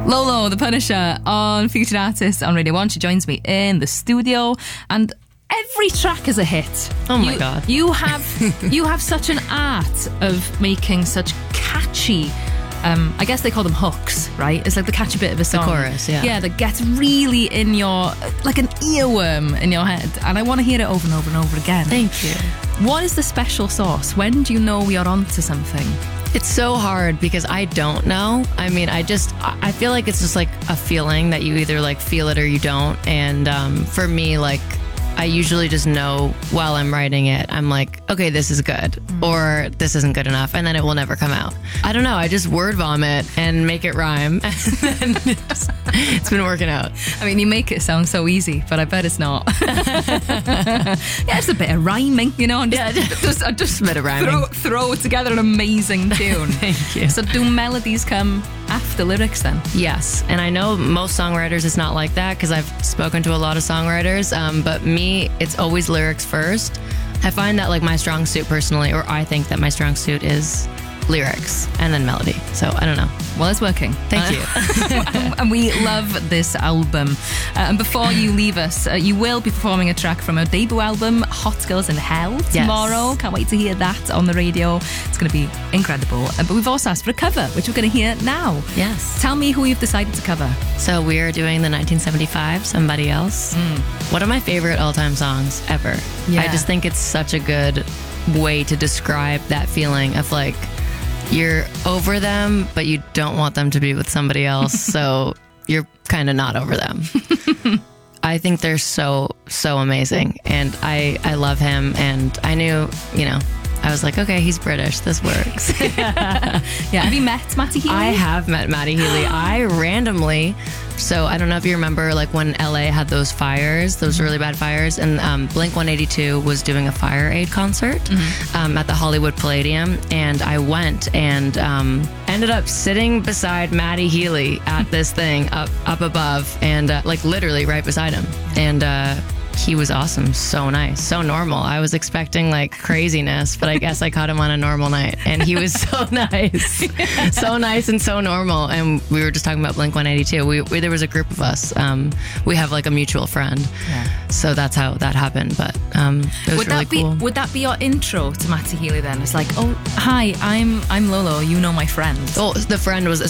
Lolo, the Punisher, on Featured Artist on Radio 1. She joins me in the studio, and every track is a hit. Oh my God. You have such an art of making such catchy, I guess they call them hooks, right? It's like the catchy bit of a song. The chorus, yeah. Yeah, that gets really in your, like an earworm in your head. And I want to hear it over and over and over again. Thank you. What is the special sauce? When do you know we are onto something? It's so hard because I don't know. I mean, I feel like it's just like a feeling that you either like feel it or you don't. And for me, like, I usually just know while I'm writing it, I'm like, okay, this is good, or this isn't good enough, and then it will never come out. I don't know. I just word vomit and make it rhyme. And it's been working out. I mean, you make it sound so easy, but I bet it's not. Yeah, it's a bit of rhyming, you know. And just a bit of rhyming. Throw together an amazing tune. Thank you. So do melodies come after lyrics then? Yes, and I know most songwriters it's not like that because I've spoken to a lot of songwriters, but me, it's always lyrics first. I find that like my strong suit personally, or I think that my strong suit is lyrics and then melody. So I don't know. Well, it's working. Thank you. And we love this album. And before you leave us, you will be performing a track from our debut album, Hot Girls in Hell, tomorrow. Yes. Can't wait to hear that on the radio. It's going to be incredible. But we've also asked for a cover, which we're going to hear now. Yes. Tell me who you've decided to cover. So we're doing the 1975, Somebody Else. One of my favorite all-time songs ever. Yeah. I just think it's such a good way to describe that feeling of like, you're over them, but you don't want them to be with somebody else. So you're kind of not over them. I think they're so amazing. And I love him. And I knew, I was like, okay, he's British. This works. Yeah. Have you met Matty Healy? I have met Matty Healy. I randomly, so I don't know if you remember like when LA had those fires, those really bad fires, and Blink-182 was doing a fire aid concert at the Hollywood Palladium, and I went and ended up sitting beside Matty Healy at this thing up above, and like literally right beside him. And he was awesome. So nice. So normal. I was expecting like craziness, but I guess I caught him on a normal night. And he was so nice. So nice and so normal. And we were just talking about Blink-182. There was a group of us. We have like a mutual friend. Yeah. So that's how that happened. But it was really cool. Would that be your intro to Matty Healy then? It's like, oh, hi, I'm Lolo. You know my friend. Oh, the friend was